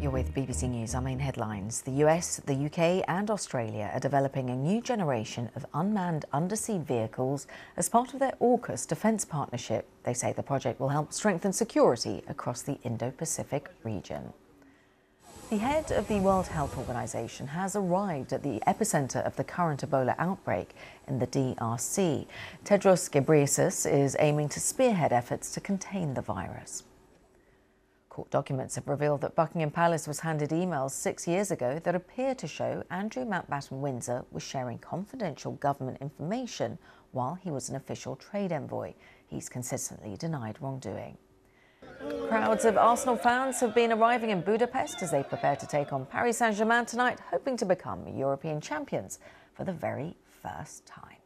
You're with BBC News. Our main headlines. The US, the UK and Australia are developing a new generation of unmanned undersea vehicles as part of their AUKUS defence partnership. They say the project will help strengthen security across the Indo-Pacific region. The head of the World Health Organization has arrived at the epicenter of the current Ebola outbreak in the DRC. Tedros Ghebreyesus is aiming to spearhead efforts to contain the virus. Court documents have revealed that Buckingham Palace was handed emails 6 years ago that appear to show Andrew Mountbatten Windsor was sharing confidential government information while he was an official trade envoy. He's consistently denied wrongdoing. Crowds of Arsenal fans have been arriving in Budapest as they prepare to take on Paris Saint-Germain tonight, hoping to become European champions for the very first time.